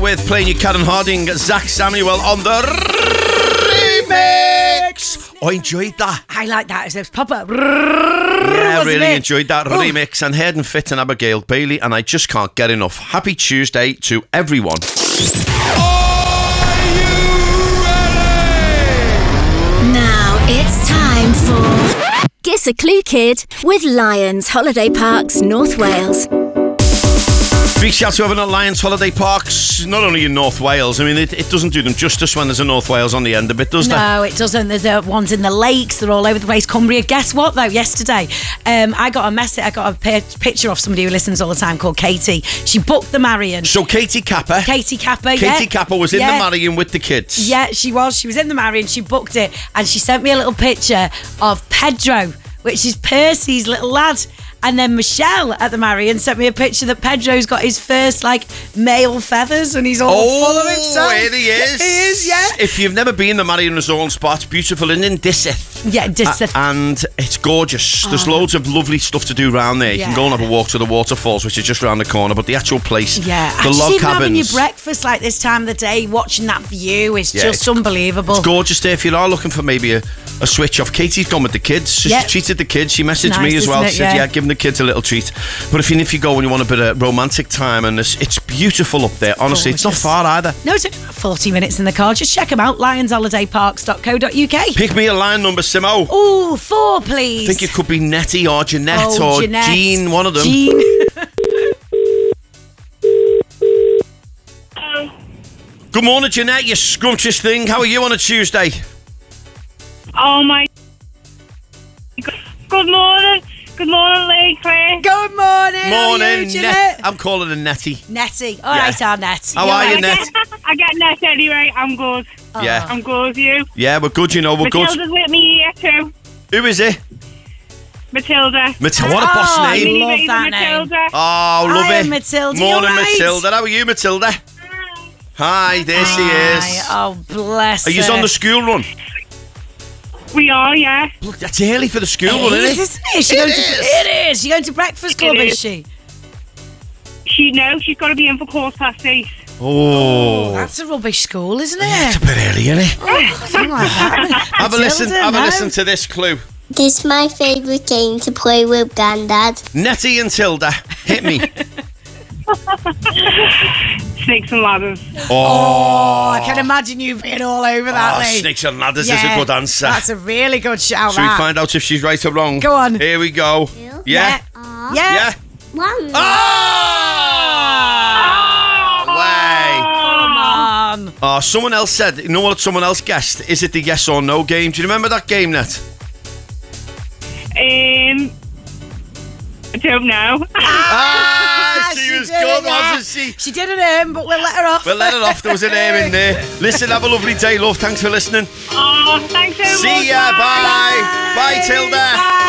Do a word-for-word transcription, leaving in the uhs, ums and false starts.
with playing you Karen Harding, Zach Samuel on the remix. I enjoyed that. I like that. It was proper. Yeah, I really it? enjoyed that Oh. remix. And Hayden Fit and Abigail Bailey, and I just can't get enough. Happy Tuesday to everyone. Now it's time for Guess a Clue Kid with Lions Holiday Parks, North Wales. Big shout to everyone at Lions Holiday Parks, not only in North Wales. I mean, it, it doesn't do them justice when there's a North Wales on the end of it, does there? No, it doesn't. There's uh, ones in the lakes. They're all over the place. Cumbria. Guess what, though? Yesterday, um, I got a message. I got a p- picture of somebody who listens all the time called Katie. She booked the Marion. So Katie Kappa. Katie Kappa, Katie yeah. Kappa was in yeah. the Marion with the kids. Yeah, she was. She was in the Marion. She booked it. And she sent me a little picture of Pedro, which is Percy's little lad. And then Michelle at the Marion sent me a picture that Pedro's got his first, like, male feathers and he's all Oh, full of himself. here he is. He is, yeah. If you've never been, the Marion Resort Spot's beautiful and in Dissith. Yeah, Dissith. A- and it's gorgeous. There's Oh. loads of lovely stuff to do around there. You can Yeah. go and have a walk to the waterfalls, which is just around the corner, but the actual place, Yeah, the and log just even having your cabins. breakfast like this time of the day, watching that view is Yeah, just it's- unbelievable. It's gorgeous there if you are looking for maybe a, a switch off. Katie's gone with the kids. So Yeah. She treated the kids. She messaged Nice, me as well. isn't it? She said, Yeah. yeah, giving the kids a little treat. But if you, if you go and you want a bit of romantic time, and it's, it's beautiful up there, honestly, it's not Gorgeous. far either. No, it's forty minutes in the car. Just check them out, lions holiday parks dot co dot uk. Pick me a line number, Simo. Ooh, four, please. I think it could be Nettie or Jeanette Oh, or Jeanette. Jean, one of them. Jean. Good morning, Jeanette, you scrumptious thing. How are you on a Tuesday? Oh my. Good morning. Good morning, Lee, Claire. Good morning. How are Morning, you, Jeanette? Net. I'm calling her Nettie. Nettie. All Yeah. right, our Net. How You're are you, right. Net? I get net anyway. I'm good. Yeah. I'm good. You? Yeah, we're good, you know, we're good. Matilda's with me here too. Who is it? Matilda. Matilda. What a boss Oh, name. Mini- love Baby that name. Matilda. Oh, love Hi, it. Matilda, you Morning, all right? Matilda. How are you, Matilda? Hi, there she is. Hi. Oh, bless Are you her. on the school run? We are, yeah. Look, that's early for the school run, It isn't is, it? isn't it? She It going to, is. it is. She going to breakfast club, It is is. she? She knows she's got to be in for quarter past eight. Oh. That's a rubbish school, isn't It's it? a bit early, isn't it? Oh, something like that. Have a listen, Matilda, have a no. listen to this clue. This is my favourite game to play with Grandad. Nettie and Tilda, hit me. Snakes and ladders. Oh, I can imagine you being all over that, Oh, Lee. snakes and ladders is Yeah, a good answer. That's a really good shout, Should we that. find out if she's right or wrong? Go on. Here we go. Yeah. Yeah? Yeah. Yeah? One. Oh! Way. Come on. Oh, someone else said, you know what someone else guessed? Is it the yes or no game? Do you remember that game, Net? Um, I don't know. Ah, she, She was did good, it, yeah. wasn't she? She didn't earn, but we'll let her off. We'll let her off. There was an air in there. Listen, have a lovely day, love. Thanks for listening. Oh, thanks so much. See ya. Bye. Bye, Tilda. Bye.